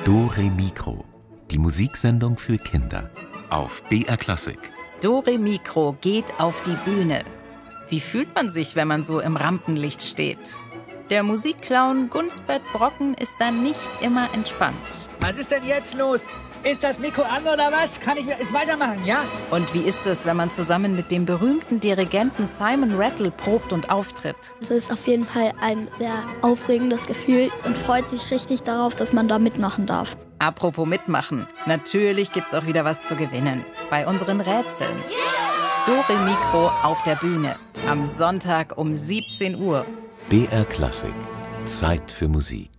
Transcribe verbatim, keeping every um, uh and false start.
Dore Mikro, die Musiksendung für Kinder auf B R Klassik. Dore Mikro geht auf die Bühne. Wie fühlt man sich, wenn man so im Rampenlicht steht? Der Musikclown Gunsbert Brocken ist dann nicht immer entspannt. Was ist denn jetzt los? Ist das Mikro an oder was? Kann ich jetzt weitermachen, ja? Und wie ist es, wenn man zusammen mit dem berühmten Dirigenten Simon Rattle probt und auftritt? Es ist auf jeden Fall ein sehr aufregendes Gefühl und freut sich richtig darauf, dass man da mitmachen darf. Apropos mitmachen, natürlich gibt's auch wieder was zu gewinnen. Bei unseren Rätseln. Dore Mikro auf der Bühne. Am Sonntag um siebzehn Uhr. B R Klassik. Zeit für Musik.